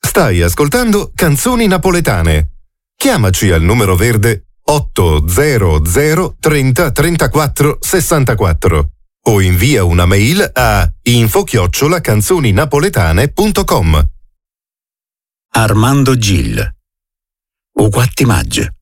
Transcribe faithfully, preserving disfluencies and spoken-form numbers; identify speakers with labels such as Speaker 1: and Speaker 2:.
Speaker 1: Stai ascoltando Canzoni Napoletane. Chiamaci al numero verde otto zero zero trenta trentaquattro sessantaquattro o invia una mail a info chiocciola canzoninapoletane punto com.
Speaker 2: Armando Gil. O quatti magge.